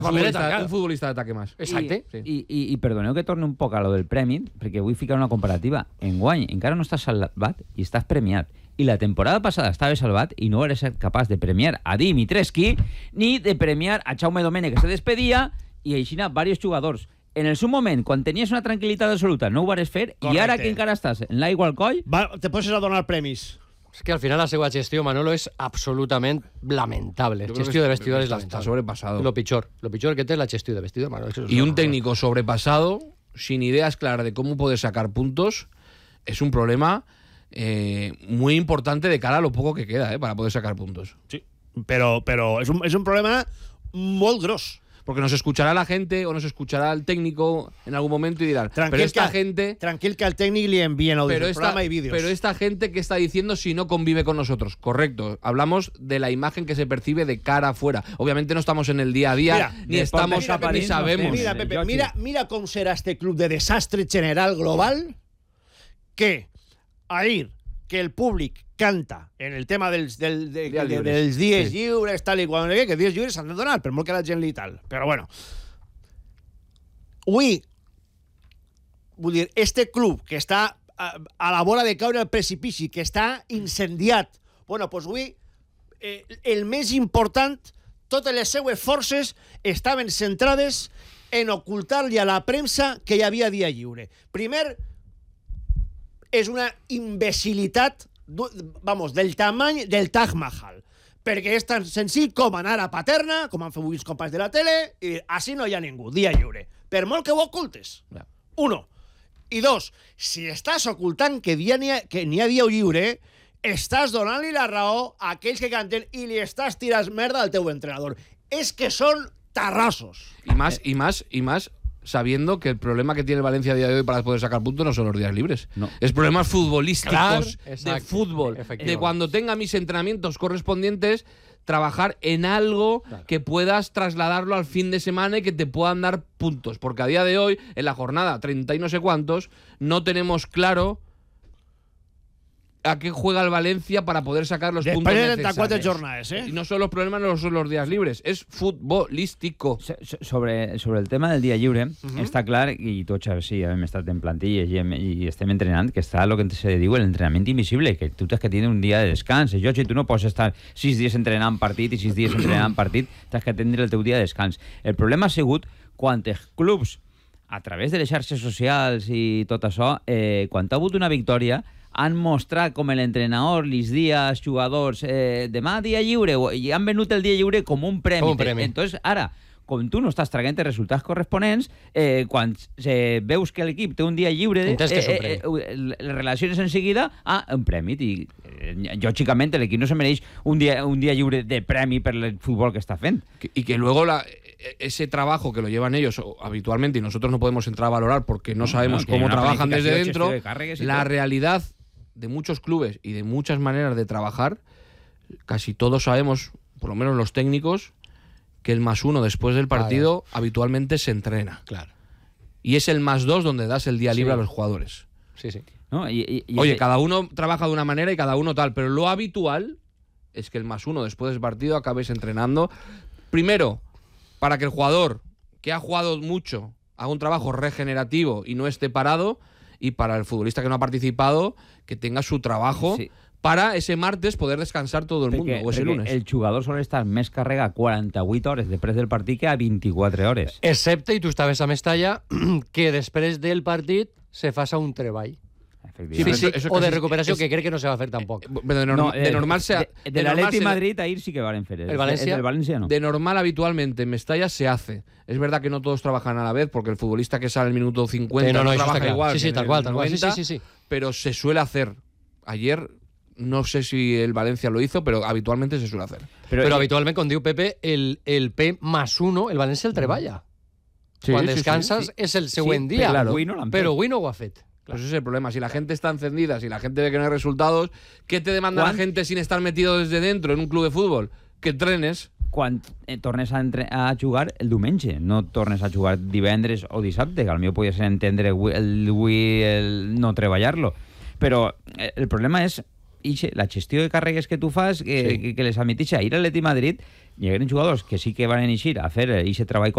Un futbolista d'ataque més. Exacte. I perdoneu que torni un poc a lo del premi, perquè vull ficar una comparativa. Enguany encara no estàs salvat i estàs premiat. I la temporada passada estava salvat i no eres capaç de premiar a Dimitrescu ni de premiar a Jaume Domènech, que se despedia, i així diversos jugadors. En el seu moment, quan tenies una tranquil·litat absoluta, no ho vares fer. Correcte. I ara que encara estàs en l'aigua al coll... te poses a donar premis. És que al final la seva gestió, Manolo, és absolutament lamentable. La gestió de vestidor es lamentable. Está sobrepasado. Lo pitjor que té la gestió de vestidor, Manolo. Y un técnico sobrepasado, sin ideas claras de cómo poder sacar puntos, es un problema muy importante de cara a lo poco que queda para poder sacar puntos. Sí, pero es un problema molt gros. Porque nos escuchará la gente o nos escuchará el técnico en algún momento y dirán, pero esta gente... Tranquil que al técnico le envíen audios del programa y vídeos. Pero esta gente, ¿qué está diciendo si no convive con nosotros? Correcto. Hablamos de la imagen que se percibe de cara afuera. Obviamente no estamos en el día a día, ni estamos ni sabemos. Mira, Pepe, mira cómo será este club de desastre general global que ahir que el públic canta en el tema dels dies lliures, tal i qual, que dies lliures s'han de donar, per molt que la gent li tal. Però bueno, vull dir, este club que està a la vora de caure al precipici, que està incendiat, bueno, doncs vull el més important, totes les seues forces estaven centrades en ocultar-li a la premsa que hi havia dia lliure. Primer, és una imbecilitat, vamos, del tamany del Taj Mahal, perquè és tan senzill com anar a Paterna, com han fet avui els companys de la tele, i així no hi ha ningú, dia lliure. Per molt que ho ocultes. Uno. I dos, si estàs ocultant que n'hi ha dia lliure, estàs donant-li la raó a aquells que canten i li estàs tirant merda al teu entrenador. És que són tarrasos. Y más sabiendo que el problema que tiene el Valencia a día de hoy para poder sacar puntos no son los días libres. No. Es problemas futbolísticos, de fútbol. De cuando tenga mis entrenamientos correspondientes, trabajar en algo que puedas trasladarlo al fin de semana y que te puedan dar puntos. Porque a día de hoy, en la jornada 30 y no sé cuántos, no tenemos claro a qué juega el Valencia para poder sacar los puntos necesarios. Després de 34 jornades, Y no son los problemas, no son los días libres, es futbolístico. Sobre el tema del dia lliure, està clar, i tots sí, hem estat en plantilles i estem entrenant, que està el que se diu l'entrenament invisible, que tu tens que tenir un dia de descans. Jo, si tu no pots estar 6 dies entrenant partit i 6 dies entrenant partit, tens que tindre el teu dia de descans. El problema ha sigut quan els clubs, a través de les xarxes socials i tot això, quan ha hagut una victòria, han mostrat com l'entrenador, els dies, jugadors, demà dia lliure, i han venut el dia lliure com un premi. Entonces, ara, com tu no estàs traient els resultats corresponents, quan veus que l'equip té un dia lliure, les relacions en seguida a un premi. I, lògicament, l'equip no se mereix un dia lliure de premi per el futbol que està fent. Y que luego ese trabajo que lo llevan ellos habitualmente y nosotros no podemos entrar a valorar porque no sabemos cómo trabajan desde dentro, la realidad de muchos clubes y de muchas maneras de trabajar, casi todos sabemos, por lo menos los técnicos, que el +1 después del partido habitualmente se entrena. Claro. Y es el +2 donde das el día libre a los jugadores. Sí, sí. ¿No? Oye, cada uno trabaja de una manera y cada uno tal, pero lo habitual es que el +1 después del partido acabes entrenando. Primero, para que el jugador que ha jugado mucho haga un trabajo regenerativo y no esté parado, y para el futbolista que no ha participado, que tenga su trabajo para ese martes poder descansar todo el mundo, o ese lunes. El jugador sol estar més carregat 48 hores després del partit que a 24 hores. Excepte, i tu estaves a Mestalla, que després del partit se faça un treball físic o de recuperació, que crec que no se va a fer tampoc. De normal de l'Atleti Madrid ahir sí que van fer. El Valencia no. De normal, habitualmente, en Mestalla se hace. Es verdad que no todos trabajan a la vez, porque el futbolista que sale al minuto 50 no trabaja igual. Sí, tal cual. Sí. Pero se suele hacer. Ayer, no sé si el Valencia lo hizo, pero habitualmente se suele hacer. Pero habitualmente, com diu Pepe, el P+1, el Valencia el treballa. Quan descanses és el següent dia. Però avui no ho ha fet. Pues ese es el problema. Si la gente está encendida, si la gente ve que no hay resultados, ¿qué te demanda la gente sin estar metido desde dentro en un club de fútbol? Que entrenes. Quan tornes a jugar el diumenge, no tornes a jugar divendres o dissabte, que potser podria ser entendre el no treballar-lo. Però el problema és la gestió de càrregues que tu fas, que les admitix. Ahir a l'Atleti Madrid hi ha jugadors que sí que van eixir a fer aquest treball